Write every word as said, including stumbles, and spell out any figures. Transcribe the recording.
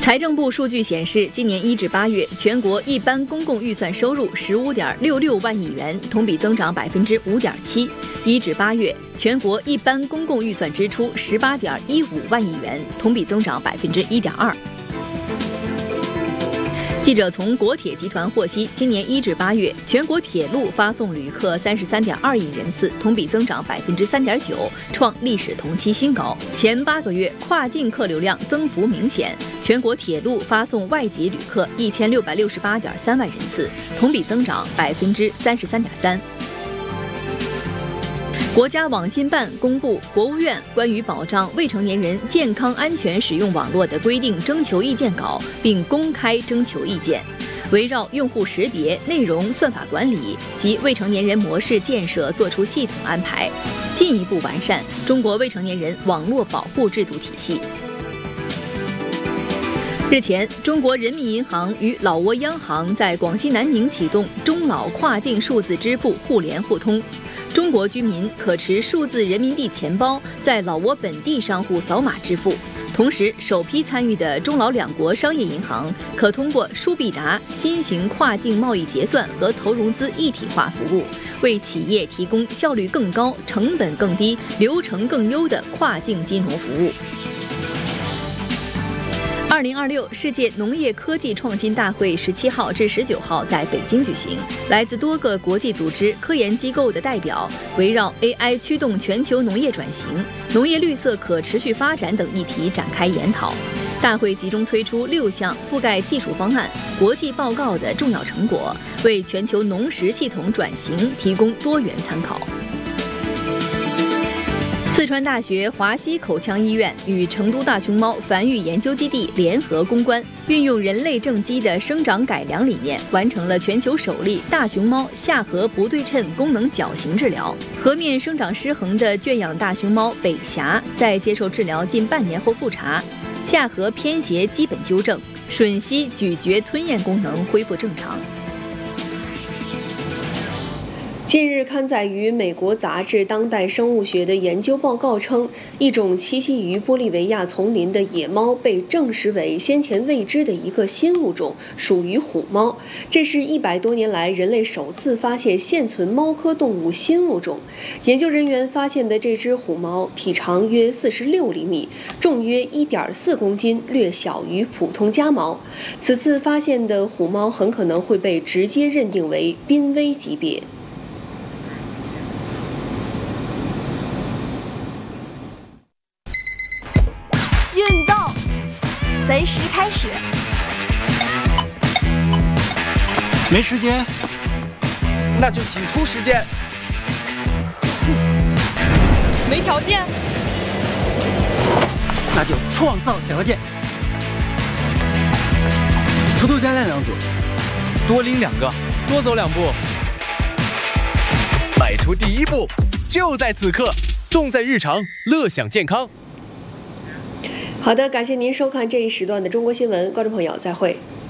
财政部数据显示，今年一至八月，全国一般公共预算收入十五点六六万亿元，同比增长百分之五点七；一至八月，全国一般公共预算支出十八点一五万亿元，同比增长百分之一点二。记者从国铁集团获悉，今年一至八月，全国铁路发送旅客三十三点二亿人次，同比增长百分之三点九，创历史同期新高。前八个月跨境客流量增幅明显，全国铁路发送外籍旅客一千六百六十八点三万人次，同比增长百分之三十三点三。国家网信办公布国务院关于保障未成年人健康安全使用网络的规定征求意见稿，并公开征求意见，围绕用户识别、内容算法管理及未成年人模式建设作出系统安排，进一步完善中国未成年人网络保护制度体系。日前，中国人民银行与老挝央行在广西南宁启动中老跨境数字支付互联互通。中国居民可持数字人民币钱包在老挝本地商户扫码支付，同时首批参与的中老两国商业银行可通过舒必达新型跨境贸易结算和投融资一体化服务，为企业提供效率更高、成本更低、流程更优的跨境金融服务。二零二六世界农业科技创新大会十七号至十九号在北京举行，来自多个国际组织、科研机构的代表围绕 A I 驱动全球农业转型、农业绿色可持续发展等议题展开研讨。大会集中推出六项覆盖技术方案、国际报告的重要成果，为全球农食系统转型提供多元参考。四川大学华西口腔医院与成都大熊猫繁育研究基地联合攻关，运用人类正畸的生长改良理念，完成了全球首例大熊猫下颌不对称功能矫形治疗。颌面生长失衡的圈养大熊猫北霞，在接受治疗近半年后复查，下颌偏斜基本纠正，吮吸、咀嚼、吞咽功能恢复正常。 近日刊载于美国杂志《当代生物学》的研究报告称，一种栖息于玻利维亚丛林的野猫被证实为先前未知的一个新物种，属于虎猫。这是一百多年来人类首次发现现存猫科动物新物种。研究人员发现的这只虎猫体长约四十六厘米，重约一点四公斤，略小于普通家猫。此次发现的虎猫很可能会被直接认定为濒危级别。 运动，随时开始。 没时间， 那就挤出时间。 没条件， 那就创造条件。 偷偷加练两组， 多拎两个，多走两步。 迈出第一步，就在此刻，重在日常，乐享健康。 好的，感谢您收看这一时段的中国新闻，观众朋友再会。